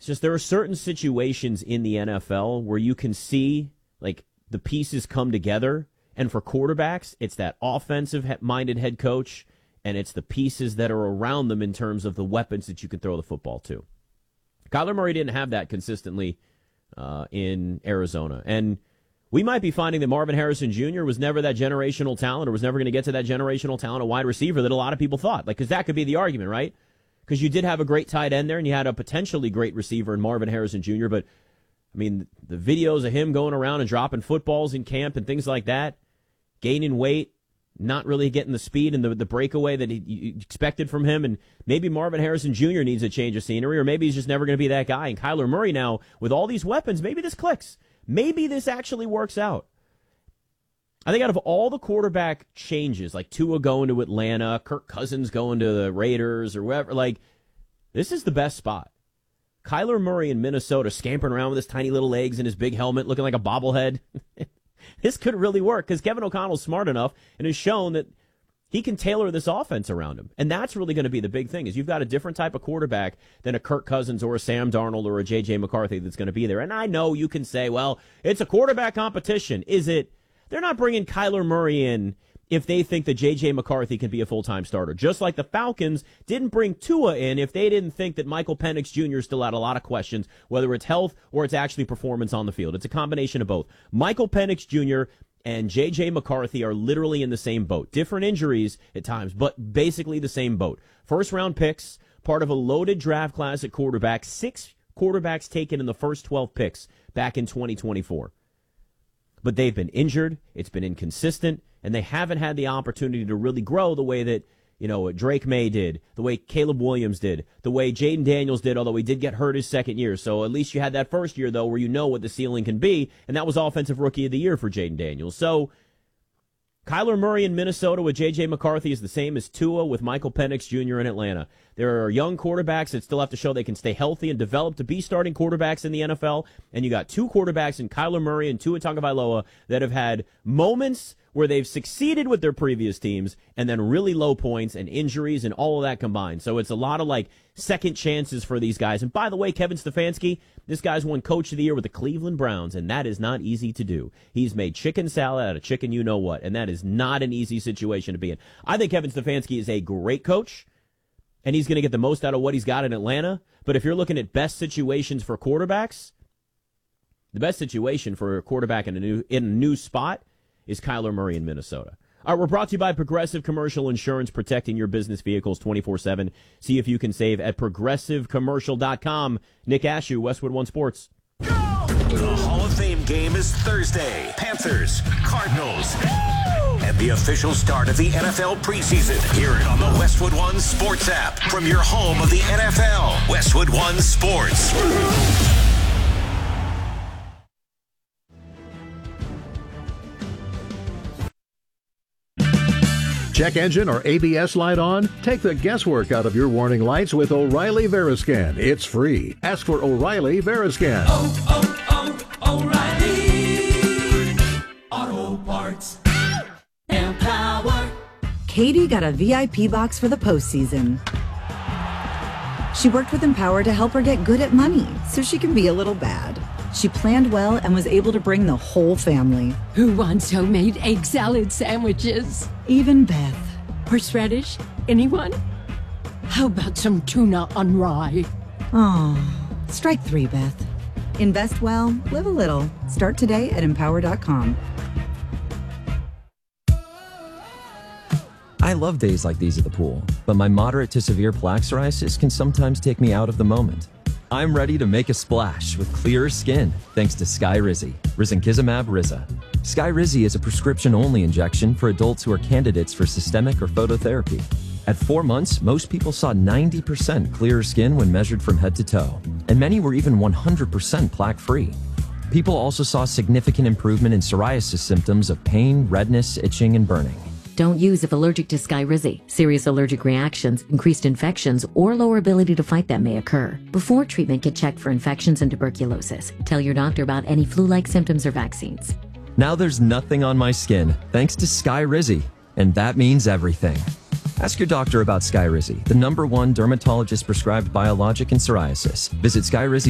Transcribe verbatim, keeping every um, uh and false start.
It's just there are certain situations in the N F L where you can see like the pieces come together. And for quarterbacks, it's that offensive-minded head coach, and it's the pieces that are around them in terms of the weapons that you can throw the football to. Kyler Murray didn't have that consistently uh, in Arizona. And we might be finding that Marvin Harrison Junior was never that generational talent or was never going to get to that generational talent, a wide receiver that a lot of people thought. Like, because that could be the argument, right? Because you did have a great tight end there, and you had a potentially great receiver in Marvin Harrison Junior But, I mean, the videos of him going around and dropping footballs in camp and things like that, gaining weight, not really getting the speed and the, the breakaway that he, he expected from him. And maybe Marvin Harrison Junior needs a change of scenery, or maybe he's just never going to be that guy. And Kyler Murray now, with all these weapons, maybe this clicks. Maybe this actually works out. I think out of all the quarterback changes, like Tua going to Atlanta, Kirk Cousins going to the Raiders or wherever, like, this is the best spot. Kyler Murray in Minnesota scampering around with his tiny little legs and his big helmet looking like a bobblehead. This could really work because Kevin O'Connell's smart enough and has shown that he can tailor this offense around him. And that's really going to be the big thing, is you've got a different type of quarterback than a Kirk Cousins or a Sam Darnold or a J J McCarthy that's going to be there. And I know you can say, well, it's a quarterback competition. Is it? They're not bringing Kyler Murray in if they think that J J McCarthy can be a full-time starter. Just like the Falcons didn't bring Tua in if they didn't think that Michael Penix Junior still had a lot of questions, whether it's health or it's actually performance on the field. It's a combination of both. Michael Penix Junior and J J McCarthy are literally in the same boat. Different injuries at times, but basically the same boat. First-round picks, part of a loaded draft class at quarterback, six quarterbacks taken in the first twelve picks back in twenty twenty-four. But they've been injured, it's been inconsistent, and they haven't had the opportunity to really grow the way that, you know, Drake May did, the way Caleb Williams did, the way Jaden Daniels did, although he did get hurt his second year. So at least you had that first year, though, where you know what the ceiling can be, and that was Offensive Rookie of the Year for Jaden Daniels. So Kyler Murray in Minnesota with J J McCarthy is the same as Tua with Michael Penix Junior in Atlanta. There are young quarterbacks that still have to show they can stay healthy and develop to be starting quarterbacks in the N F L. And you got two quarterbacks in Kyler Murray and Tua Tagovailoa that have had moments where they've succeeded with their previous teams and then really low points and injuries and all of that combined. So it's a lot of like second chances for these guys. And by the way, Kevin Stefanski, this guy's won Coach of the Year with the Cleveland Browns, and that is not easy to do. He's made chicken salad out of chicken you-know-what, and that is not an easy situation to be in. I think Kevin Stefanski is a great coach, and he's going to get the most out of what he's got in Atlanta. But if you're looking at best situations for quarterbacks, the best situation for a quarterback in a new in a new spot is Kyler Murray in Minnesota. All right, we're brought to you by Progressive Commercial Insurance, protecting your business vehicles twenty-four seven. See if you can save at progressive commercial dot com. Nick Ashew, Westwood One Sports. Go! The Hall of Fame game is Thursday. Panthers, Cardinals, and the official start of the N F L preseason. Hear it on the Westwood One Sports app from your home of the N F L. Westwood One Sports. Check engine or A B S light on? Take the guesswork out of your warning lights with O'Reilly Veriscan. It's free. Ask for O'Reilly Veriscan. Oh, oh, oh, O'Reilly Auto Parts. Empower. Katie got a V I P box for the postseason. She worked with Empower to help her get good at money so she can be a little bad. She planned well and was able to bring the whole family. Who wants homemade egg salad sandwiches? Even Beth. Horseradish? Anyone? How about some tuna on rye? Oh, strike three, Beth. Invest well, live a little. Start today at empower dot com. I love days like these at the pool, but my moderate to severe plaque psoriasis can sometimes take me out of the moment. I'm ready to make a splash with clearer skin thanks to Skyrizi, risankizumab Riza. Skyrizi is a prescription-only injection for adults who are candidates for systemic or phototherapy. At four months, most people saw ninety percent clearer skin when measured from head to toe, and many were even one hundred percent plaque-free. People also saw significant improvement in psoriasis symptoms of pain, redness, itching, and burning. Don't use if allergic to Skyrizi. Serious allergic reactions, increased infections, or lower ability to fight them may occur. Before treatment, get checked for infections and tuberculosis. Tell your doctor about any flu-like symptoms or vaccines. Now there's nothing on my skin thanks to Skyrizi, and that means everything. Ask your doctor about Skyrizi, the number one dermatologist-prescribed biologic in psoriasis. Visit Skyrizi.